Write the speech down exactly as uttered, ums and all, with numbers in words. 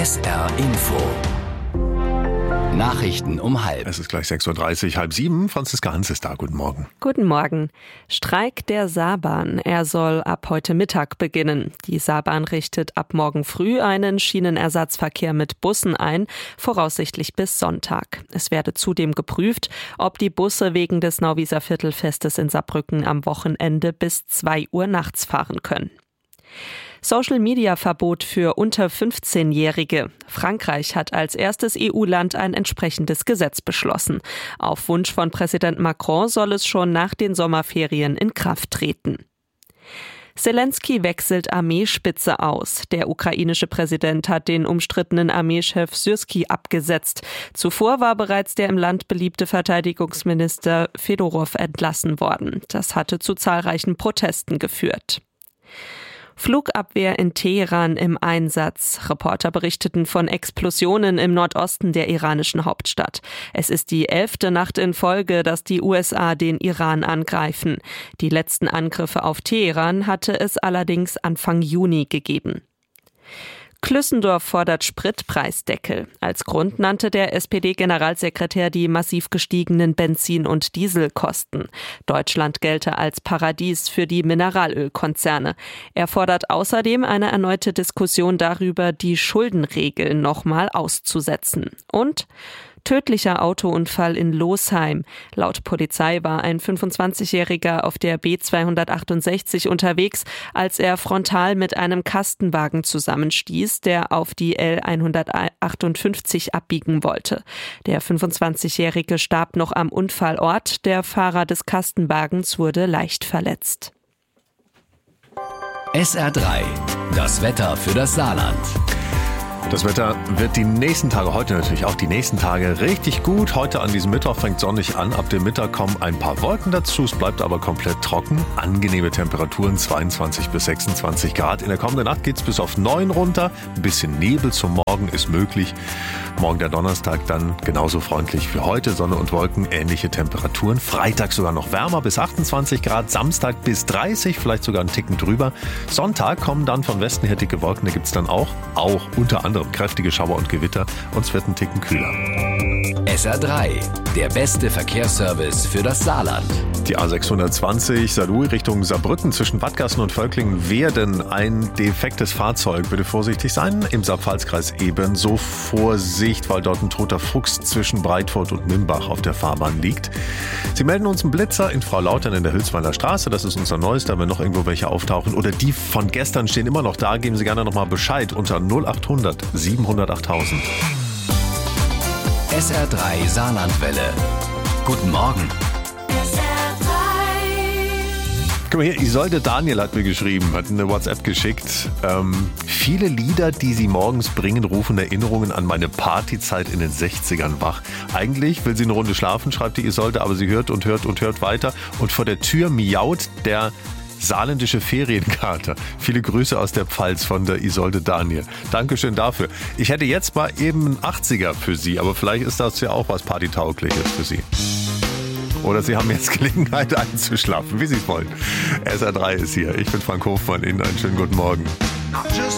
S R Info. Nachrichten um halb. Es ist gleich sechs Uhr dreißig, halb sieben. Franziska Hans ist da. Guten Morgen. Guten Morgen. Streik der Saarbahn. Er soll ab heute Mittag beginnen. Die Saarbahn richtet ab morgen früh einen Schienenersatzverkehr mit Bussen ein, voraussichtlich bis Sonntag. Es werde zudem geprüft, ob die Busse wegen des Nauwieser Viertelfestes in Saarbrücken am Wochenende bis zwei Uhr nachts fahren können. Social-Media-Verbot für unter fünfzehnjährige. Frankreich hat als erstes E U-Land ein entsprechendes Gesetz beschlossen. Auf Wunsch von Präsident Macron soll es schon nach den Sommerferien in Kraft treten. Selenskyj wechselt Armeespitze aus. Der ukrainische Präsident hat den umstrittenen Armeechef Syrskij abgesetzt. Zuvor war bereits der im Land beliebte Verteidigungsminister Fedorow entlassen worden. Das hatte zu zahlreichen Protesten geführt. Flugabwehr in Teheran im Einsatz. Reporter berichteten von Explosionen im Nordosten der iranischen Hauptstadt. Es ist die elfte Nacht in Folge, dass die U S A den Iran angreifen. Die letzten Angriffe auf Teheran hatte es allerdings Anfang Juni gegeben. Klüssendorf fordert Spritpreisdeckel. Als Grund nannte der S P D-Generalsekretär die massiv gestiegenen Benzin- und Dieselkosten. Deutschland gelte als Paradies für die Mineralölkonzerne. Er fordert außerdem eine erneute Diskussion darüber, die Schuldenregeln nochmal auszusetzen. Und tödlicher Autounfall in Losheim. Laut Polizei war ein fünfundzwanzigjähriger auf der B zweihundertachtundsechzig unterwegs, als er frontal mit einem Kastenwagen zusammenstieß, der auf die L hundertachtundfünfzig abbiegen wollte. Der fünfundzwanzigjährige starb noch am Unfallort, der Fahrer des Kastenwagens wurde leicht verletzt. S R drei. Das Wetter für das Saarland. Das Wetter wird die nächsten Tage, heute natürlich auch die nächsten Tage, richtig gut. Heute an diesem Mittwoch fängt sonnig an. Ab dem Mittag kommen ein paar Wolken dazu. Es bleibt aber komplett trocken. Angenehme Temperaturen, zweiundzwanzig bis sechsundzwanzig Grad. In der kommenden Nacht geht es bis auf neun runter. Ein bisschen Nebel zum Morgen ist möglich. Morgen der Donnerstag dann genauso freundlich wie heute. Sonne und Wolken, ähnliche Temperaturen. Freitag sogar noch wärmer bis achtundzwanzig Grad. Samstag bis dreißig, vielleicht sogar einen Ticken drüber. Sonntag kommen dann von Westen her dicke Wolken. Da gibt es dann auch, auch unter anderem kräftige Schauer und Gewitter und es wird ein Ticken kühler. S R drei, der beste Verkehrsservice für das Saarland. Die A sechshundertzwanzig Saarlouis Richtung Saarbrücken zwischen Bad und Völklingen werden ein defektes Fahrzeug. Bitte vorsichtig sein. Im Saar-Pfalz-Kreis ebenso Vorsicht, weil dort ein toter Fuchs zwischen Breitfurt und Mimbach auf der Fahrbahn liegt. Sie melden uns einen Blitzer in Frau Lautern in der Hülsweiler Straße. Das ist unser neuester, wenn noch irgendwo welche auftauchen. Oder die von gestern stehen immer noch da. Geben Sie gerne nochmal Bescheid unter null achthundert siebenhundert achttausend. S R drei Saarlandwelle. Guten Morgen. Guck mal hier, Isolde Daniel hat mir geschrieben, hat eine WhatsApp geschickt. Ähm, viele Lieder, die sie morgens bringen, rufen Erinnerungen an meine Partyzeit in den sechzigern wach. Eigentlich will sie eine Runde schlafen, schreibt die Isolde, aber sie hört und hört und hört weiter. Und vor der Tür miaut der saarländische Ferienkater. Viele Grüße aus der Pfalz von der Isolde Daniel. Dankeschön dafür. Ich hätte jetzt mal eben einen achtziger für Sie, aber vielleicht ist das ja auch was Partytaugliches für Sie. Oder Sie haben jetzt Gelegenheit einzuschlafen, wie Sie es wollen. S R drei ist hier. Ich bin Frank Hofmann. Ihnen einen schönen guten Morgen.